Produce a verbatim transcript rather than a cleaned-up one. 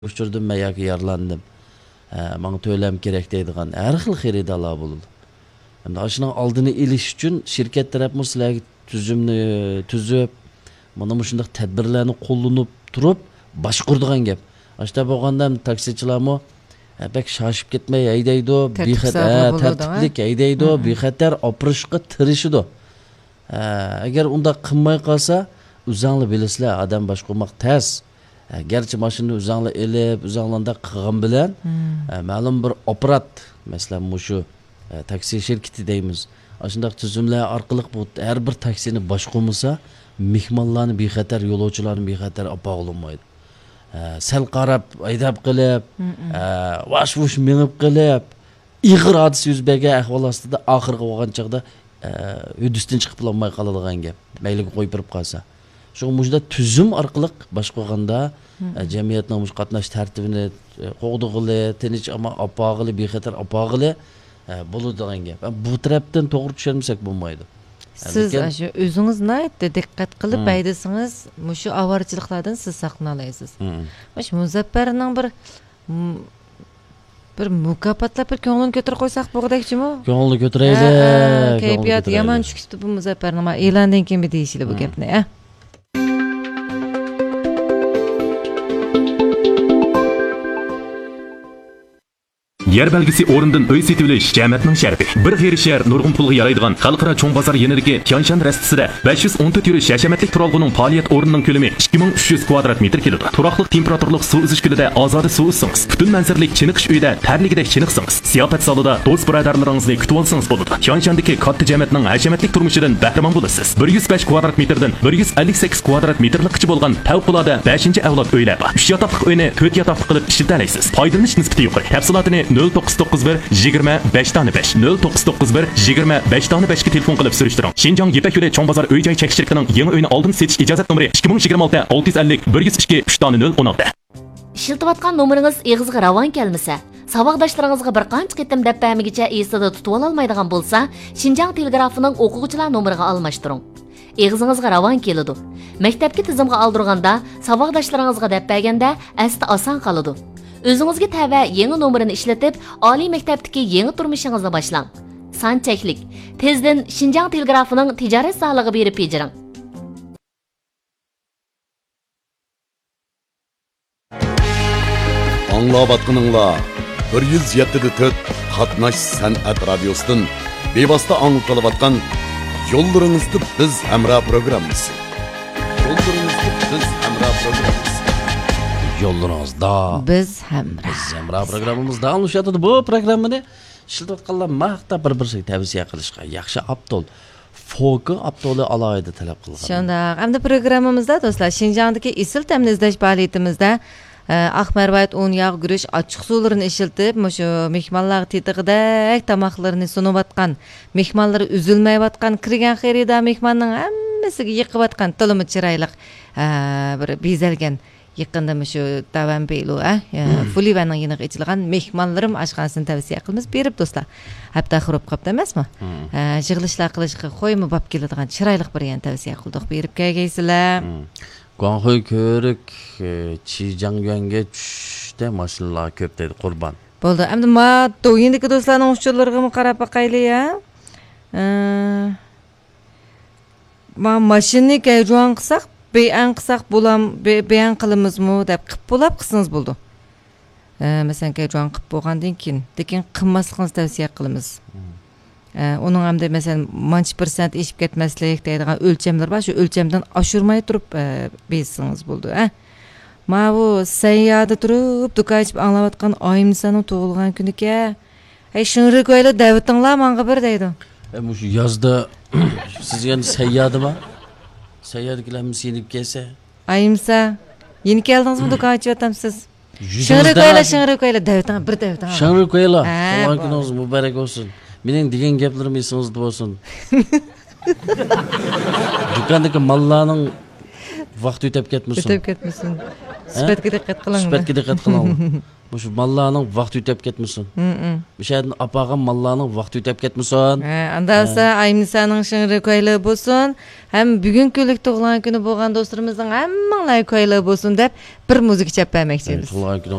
uçurdum ben yoki yaralandım. Bana töylem kerak deydigan har xil xaridalar bo'ladi. Endi shuning oldini olish uchun shirkat taraf sizlarga tuzumni tuzib, mana shunday tadbirlarni qo'llanib turib boshquradigan gap. Ashta bo'lganda taksichilarmi bek shoshib ketmay haydaydi, bexatar tartiblik haydaydi, bexatar opirishga tirishidi. Agar unda qilmay qolsa, o'zinglar bilasizlar, odam boshqarmoq tez. Gerçi maşını uzanla elib, uzanlanda qığın bilen, ma'lum bir operat, mesela şu e, taksi şirketi deymiz. Aşındaq tüzümler arqılıq bu her bir taksini başqurmasa, mehmonlarni bexatar, yo'lovchilarni bexatar apa olunmaydı. E, sel qarab, aydab qilib, e, vash-vush minib qilib, ig'ir hadis yuz bergan ahvol ostida oxirgi bo'lgan chaqda e, hudusdan chiqib olmay qoladigan gap. Mayli qo'yib birib qolsa. Şu mujda tüzüm arqılıq başqaganda cemiyetning mush qatnash tartibini qo'g'dig'ili, tinch ama apag'ili, bexatar apag'ili bo'ladigan gap. Bu tarafdan to'g'ri tushunmasak bo'lmaydi. Siz shu o'zingiz naytda diqqat qilib aydasangiz, mushu avarchiliklardan siz saqlana olasiz. Mush Muzaffarning bir bir mukofotlab bir ko'nglini ko'tarib qo'ysak bo'g'dakchimi? Ko'nglini ko'taraylik. Kayfiyat yomon tushibdi bu Muzaffarning. E'londan keyin bir deyishili bu gapni, a? Yer belgisi o'rindan uy setib olish jamiyatning sharafi. Bir g'ayri shahar nurg'un pulga yaraydigan xalqaro cho'ng bozor yanidagi Tianshan rastisida besh yuz o'n to'rt yurish hashamatlik turalg'uning faoliyat o'rnining ko'lami ikki ming uch yuz kvadrat metr keladi. Turaqliq temperaturlik suv uzish kulida ozodi suv uzsangiz, butun manzaralik chiniqish uyida tarligidek chiniqsangiz, ziyofat salonida do'st birodarlaringizni kutib olsangiz bo'ladi. Tianshandagi katta jamiyatning hashamatlik turmushidan bahramand bo'lasiz. bir yuz besh kvadrat metrdan bir yuz ellik sakkiz kvadrat metrlikcha bo'lgan favqulodda beshinchi avlod uylar bor. uch yotoqli uyni to'rt yotoqli qilib ishlata olasiz. Foydalanish nisbati yuqori. Tafsilotini nol to'qqiz to'qqiz bir yigirma besh besh nol to'qqiz to'qqiz bir yigirma besh besh ga telefon qilib surishtiring. Shinjong Yepak yo'li cho'ng bozor uy-joy chekish shirkatining yangi uyini oldin setish ijozat nomeri ikki ming yigirma olti olti yuz ellik bir yuz ikki uch nol o'n olti. Ishiltayotgan nomeringiz eg'izga ravon kelmasa, saboqdoshlaringizga bir qancha qitim deb bermigicha esida tutib ololmaydigan bo'lsa, Shinjong telegrafining o'quvchilar nomeriga almashtiring. Eg'izingizga ravon keladi. Maktabga tizimga oldirganda, saboqdoshlaringizga deb berganda asli oson qoladi. O'zingizga tava yangi nomerini ishlatib, oliy maktabdagi yangi turmushingizni boshlang. Son cheklik. Tezdan Shinjong telegrafining tijorat solig'i berib bejiring. Anglavatqınыңlar bir yuz yetti to'rt Qatnash san'at radiosidan bevosita anglatyotgan Yo'llaringizda biz hamra programmasi. Yo'llaringizda biz hamra programmasi. Yollarınızda biz hamra. Biz hamra programımızda anlaşıldı. Bu programını işletkenler maqta bir-bir şey tavsiye qilishga yaxshi aptol foki aptoli alayda talab qilgan. Shunda hamda programmamizda do'stlar Shinjongdagi isil ta'min izlash faoliyatimizda Ahmarbayt o'n yog' guruch ochiq suvlarini ishiltib, shu mehmonlar tetig'idek tamoqlarini sunayotgan, mehmonlar uzilmayotgan, kirgan xarida mehmonning hammasiga yiqiyotgan to'limi chiroyli bir bezalgan yaqinda shu davam beylu a Fulivaning yeniga ichilgan mehmonlarim oshxonasini tavsiya qilamiz berib do'stlar. Hatto xurib qopda emasmi? Yig'ilishlar qilishga qo'yma bab keladigan chiroyli bir yana tavsiya qildik berib kelgaysizlar. Guanghui ko'rik Chijangyuanga tushda mashinalar ko'p dedi Qurban. Bo'ldi. Endi ma to'yindagi do'stlarning uchurlariga qarab baqaylik a. Ma mashinaga jo'an qilsak beyan qilsak bo'lam, beyan qilamizmi deb qilib bo'lib qilsangiz bo'ldi. Masalan, jo'an qilib bo'lgandan keyin, lekin qilmasligingizni tavsiya qilamiz. Onun hamda masalan manch persent eshib ketmaslik deydigan o'lchamlar bor. Shu o'lchamdan oshirmay turib bezsangiz bo'ldi, ha. Ma bu sayyada turib, duqayib anglayotgan oyimsaning tug'ilgan kuniga, "Ey shunri qo'yla Davidinglar menga bir" deydi. E shu yozda siz endi sayyadimi? Sayyadiklarimiz yenib kelsa, ayimsa, yeni keldingizmi duqayib yotamsiz? Shunri qo'yla, shunri qo'yla Davidinglar bir Davidinglar. Shunri qo'yla. Tug'ilgan kuningiz muborak bo'lsin. Mening degan gaplarim esingizda bo'lsin. Dükkandagi mallarning vaqt o'tib ketmasin. O'tib ketmasin. Sifatga diqqat qiling. Sifatga diqqat qiling. Şu mallarning vaqt o'tib ketmasin. Bu yerdan apagan mallarning vaqt o'tib ketmasin. Ha, anda olsa Aynisaning shingri ko'yli bo'lsin, ham bugun kunlik tug'ilgan kuni bo'lgan do'stlarimizning hammanglar ko'yli bo'lsin deb bir muzika chap bermoqchimiz.